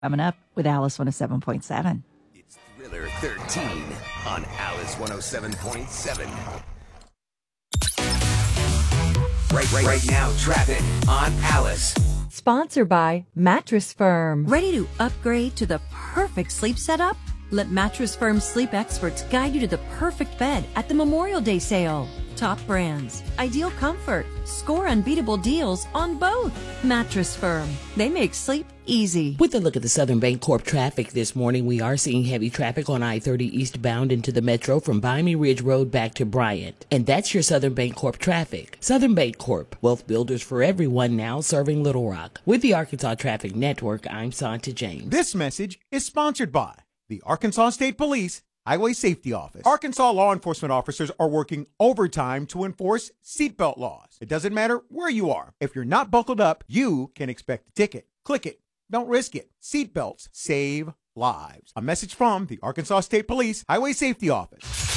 Coming up with Alice 107.7. It's Thriller 13 on Alice 107.7. Right now, traffic on Alice. Sponsored by Mattress Firm. Ready to upgrade to the perfect sleep setup? Let Mattress Firm's sleep experts guide you to the perfect bed at the Memorial Day sale. Top brands, ideal comfort, score unbeatable deals on both. Mattress Firm. They make sleep easy. With a look at the Southern Bancorp traffic this morning, we are seeing heavy traffic on I-30 eastbound into the metro from Miami Ridge Road back to Bryant. And that's your Southern Bancorp traffic. Southern Bancorp, wealth builders for everyone, now serving Little Rock. With the Arkansas Traffic Network, I'm Santa James. This message is sponsored by the Arkansas State Police Highway Safety Office. Arkansas law enforcement officers are working overtime to enforce seatbelt laws. It doesn't matter where you are. If you're not buckled up, you can expect a ticket. Click it. Don't risk it. Seatbelts save lives. A message from the Arkansas State Police Highway Safety Office.